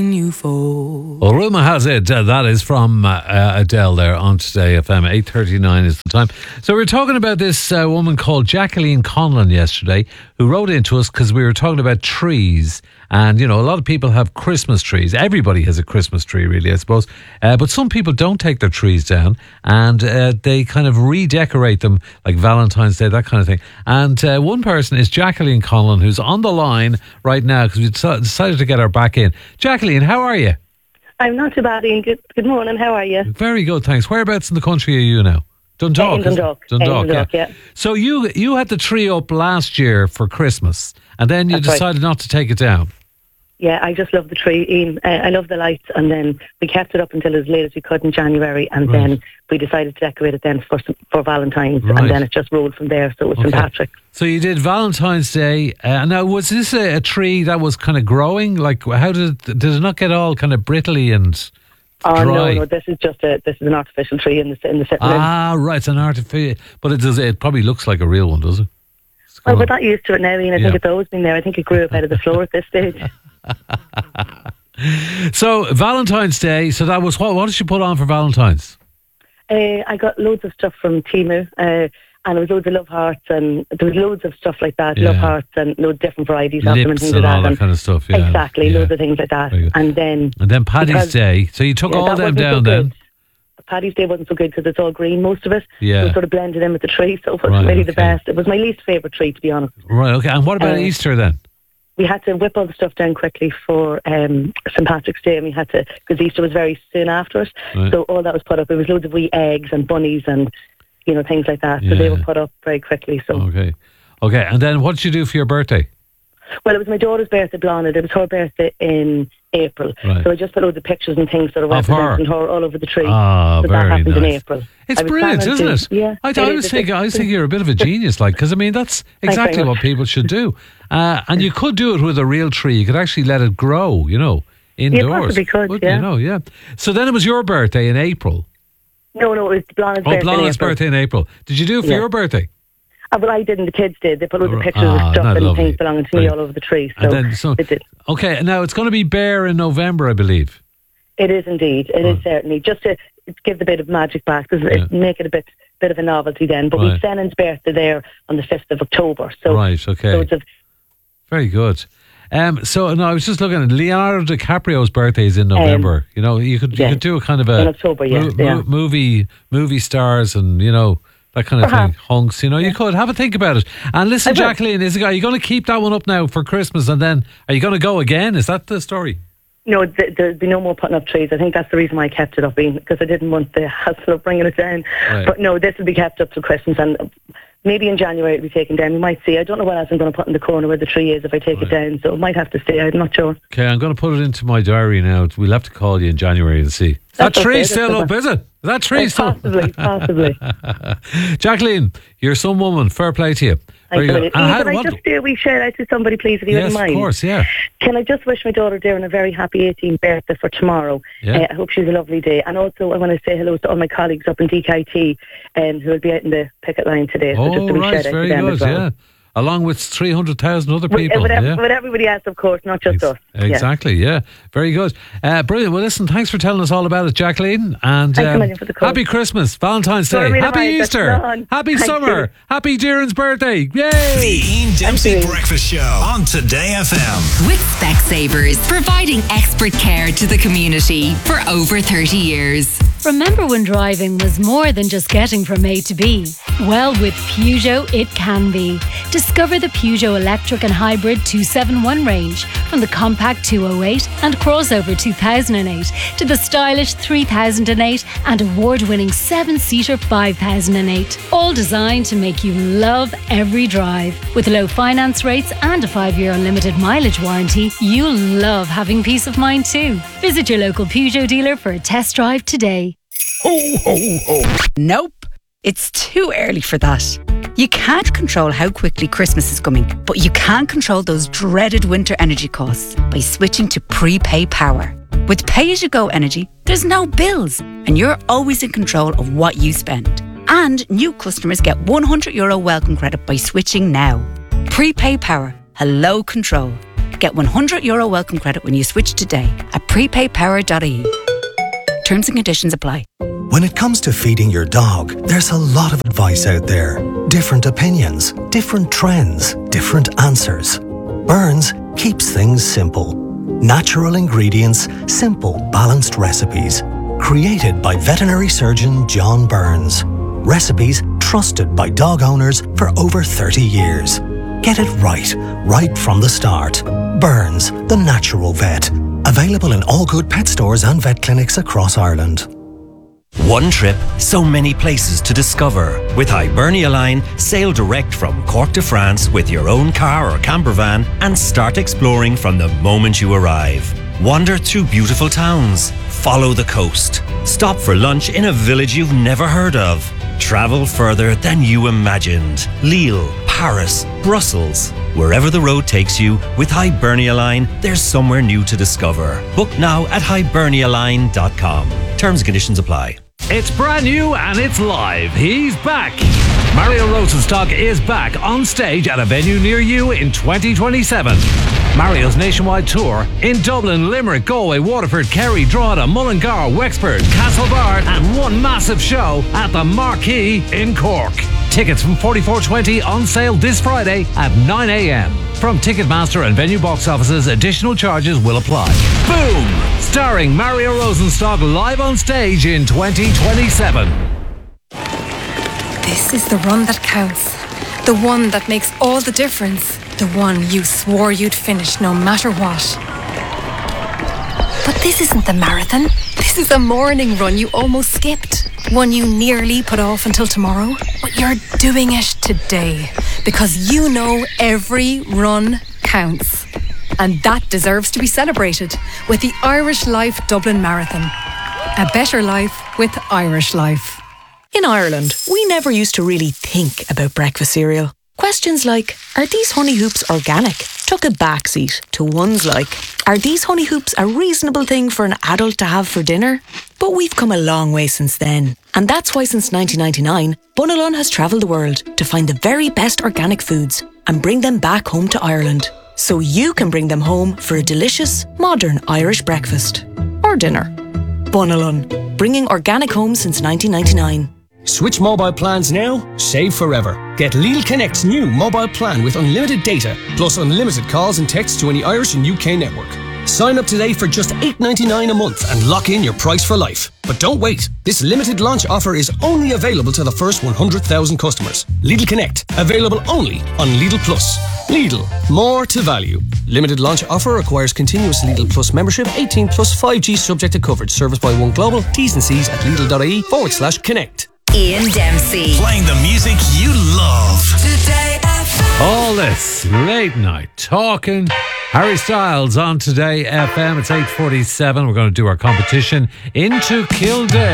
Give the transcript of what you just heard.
Well, rumour has it that is from Adele there on Today FM. 8:39 is the time. So we were talking about this woman called Jacqueline Conlon yesterday, who wrote into us because we were talking about trees. And, you know, a lot of people have Christmas trees. Everybody has a Christmas tree, really, I suppose. But some people don't take their trees down and they kind of redecorate them, like Valentine's Day, that kind of thing. And one person is Jacqueline Conlon, who's on the line right now because we decided to get her back in. Jacqueline, how are you? I'm not too bad, Ian. Good morning. How are you? Very good, thanks. Whereabouts in the country are you now? Dundalk. Dundalk, yeah. So you had the tree up last year for Christmas, and then you decided not to take it down. Yeah, I just love the tree, Ian. I love the lights, and then we kept it up until as late as we could in January, and then we decided to decorate it then for Valentine's, and then it just rolled from there, so it was St. Patrick's. So you did Valentine's Day. Now, was this a tree that was kind of growing? Like, how did it not get all kind of brittly and dry? No, this is an artificial tree in the sitting room. Ah, right, it's an artificial, but it probably looks like a real one, does it? Well, we're not used to it now, Ian. I think it's always been there. I think it grew up out of the floor at this stage. So Valentine's Day. So that was what did you put on for Valentine's? I got loads of stuff from Temu, and it was loads of love hearts, and there was loads of stuff like that, love hearts, and loads of different varieties of them and things and like all that kind of stuff. Yeah, exactly, loads of things like that. And then Paddy's Day. So you took all them down then. Paddy's Day wasn't so good because it's all green, most of it. Yeah. It was sort of blended in with the tree, so it wasn't really the best. It was my least favourite tree, to be honest. Right, okay. And what about Easter then? We had to whip all the stuff down quickly for St. Patrick's Day, and we had to, because Easter was very soon after it. Right. So all that was put up. It was loads of wee eggs and bunnies and, you know, things like that. So they were put up very quickly. So Okay. And then what did you do for your birthday? Well, it was my daughter's birthday, Blonde. It was her birthday in April. Right. So I just put loads of pictures and things that are representing her all over the tree. Ah, so very that happened in nice. April. It's brilliant, isn't it? Yeah. I was thinking you're a bit of a genius, like, because I mean that's exactly what people should do. And you could do it with a real tree. You could actually let it grow, you know, indoors. You possibly could, yeah. You know, So then it was your birthday in April. No, it was Blonde's birthday. Blonde's birthday in April. Did you do it for your birthday? Well, I didn't. The kids did. They put loads of pictures of stuff and things belonging to me all over the tree. So they did. Okay, now it's going to be bare in November, I believe. It is indeed. It is certainly. Just to give the bit of magic back, because make it a bit of a novelty then. But we've Sennon's birthday there on the 5th of October. So, right, okay. So very good. So no, I was just looking at Leonardo DiCaprio's birthday is in November. You know, you could do a kind of a in October, movie stars and, you know, that kind of thing, hunks, you know, you could have a think about it. And listen, Jacqueline, are you going to keep that one up now for Christmas, and then are you going to go again? Is that the story? No, there'd be no more putting up trees. I think that's the reason why I kept it up, because I didn't want the hassle of bringing it down. Right. But no, this will be kept up till Christmas, and maybe in January it'll be taken down. We might see. I don't know what else I'm going to put in the corner where the tree is if I take it down, so it might have to stay. I'm not sure. Okay, I'm going to put it into my diary now. We'll have to call you in January and see. That tree still up, is it? That tree still up? Possibly. Jacqueline, you're some woman. Fair play to you. Can I just do a wee shout out to somebody, please, if you wouldn't mind? Yes, of course, yeah. Can I just wish my daughter Darren a very happy 18th birthday for tomorrow? I hope she's a lovely day. And also I want to say hello to all my colleagues up in DKIT who will be out in the picket line today. So just a wee shout out to them as well. Yeah. Along with 300,000 other people. With everybody else, of course, not just us. Exactly, yeah. Very good. Brilliant. Well, listen, thanks for telling us all about it, Jacqueline. And for the call. Happy Christmas, Valentine's Day, Happy Easter, Happy Summer, Happy Darren's birthday. Yay! The Ian Dempsey Breakfast Show on Today FM. With Specsavers, providing expert care to the community for over 30 years. Remember when driving was more than just getting from A to B? Well, with Peugeot, it can be. Discover the Peugeot Electric and Hybrid 271 range, from the compact 208 and crossover 2008 to the stylish 3008 and award-winning 7-seater 5008. All designed to make you love every drive. With low finance rates and a 5-year unlimited mileage warranty, you'll love having peace of mind too. Visit your local Peugeot dealer for a test drive today. Ho, ho, ho. Nope, it's too early for that. You can't control how quickly Christmas is coming, but you can control those dreaded winter energy costs by switching to Prepay Power. With pay-as-you-go energy, there's no bills, and you're always in control of what you spend. And new customers get €100 welcome credit by switching now. Prepay Power. Hello, control. Get €100 welcome credit when you switch today at prepaypower.ie. Terms and conditions apply. When it comes to feeding your dog, there's a lot of advice out there. Different opinions, different trends, different answers. Burns keeps things simple. Natural ingredients, simple, balanced recipes. Created by veterinary surgeon John Burns. Recipes trusted by dog owners for over 30 years. Get it right from the start. Burns, the natural vet. Available in all good pet stores and vet clinics across Ireland. One trip, so many places to discover. With Hibernia Line, sail direct from Cork to France with your own car or camper van and start exploring from the moment you arrive. Wander through beautiful towns. Follow the coast. Stop for lunch in a village you've never heard of. Travel further than you imagined. Lille, Paris, Brussels. Wherever the road takes you, with Hibernia Line, there's somewhere new to discover. Book now at hibernialine.com. Terms and conditions apply. It's brand new and it's live. He's back. Mario Rosenstock is back on stage at a venue near you in 2027. Mario's nationwide tour in Dublin, Limerick, Galway, Waterford, Kerry, Drogheda, Mullingar, Wexford, Castlebar, and one massive show at the Marquee in Cork. Tickets from $44.20 on sale this Friday at 9 a.m. From Ticketmaster and venue box offices, additional charges will apply. Boom! Starring Mario Rosenstock live on stage in 2027. This is the run that counts. The one that makes all the difference. The one you swore you'd finish no matter what. But this isn't the marathon. This is a morning run you almost skipped. One you nearly put off until tomorrow. But you're doing it today. Because you know every run counts. And that deserves to be celebrated with the Irish Life Dublin Marathon. A better life with Irish Life. In Ireland, we never used to really think about breakfast cereal. Questions like, are these honey hoops organic? Took a backseat to ones like, are these honey hoops a reasonable thing for an adult to have for dinner? But we've come a long way since then. And that's why since 1999, Bunalun has travelled the world to find the very best organic foods and bring them back home to Ireland. So you can bring them home for a delicious, modern Irish breakfast. Or dinner. Bunalun, bringing organic home since 1999. Switch mobile plans now, save forever. Get Lidl Connect's new mobile plan with unlimited data, plus unlimited calls and texts to any Irish and UK network. Sign up today for just $8.99 a month and lock in your price for life. But don't wait. This limited launch offer is only available to the first 100,000 customers. Lidl Connect, available only on Lidl Plus. Lidl, more to value. Limited launch offer requires continuous Lidl Plus membership, 18 plus 5G subject to coverage. Service by One Global. T's and C's at Lidl.ie/connect. Ian Dempsey. Playing the music you love. Today FM. All this late night talking. Harry Styles on Today FM. It's 8:47. We're going to do our competition into Kildare.